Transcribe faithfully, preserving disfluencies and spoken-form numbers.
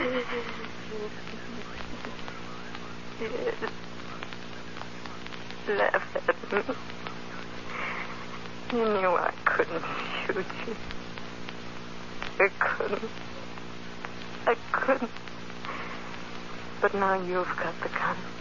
Yes. Laugh at me. You knew I couldn't shoot you. I couldn't. I couldn't. But now you've got the gun.